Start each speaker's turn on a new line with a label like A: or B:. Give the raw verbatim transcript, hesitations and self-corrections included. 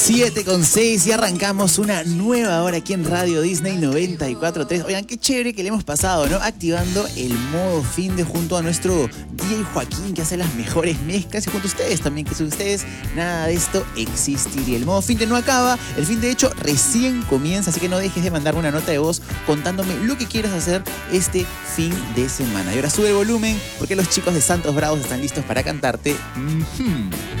A: siete con seis y arrancamos una nueva hora aquí en Radio Disney noventa y cuatro punto tres. Oigan, qué chévere que le hemos pasado, ¿no? Activando el modo fin de junto a nuestro D J Joaquín, que hace las mejores mezclas, y junto a ustedes también, que sin ustedes nada de esto existiría. El modo fin de no acaba, el fin de hecho recién comienza, así que no dejes de mandarme una nota de voz contándome lo que quieras hacer este fin de semana. Y ahora sube el volumen porque los chicos de Santos Bravos están listos para cantarte. Mm-hmm.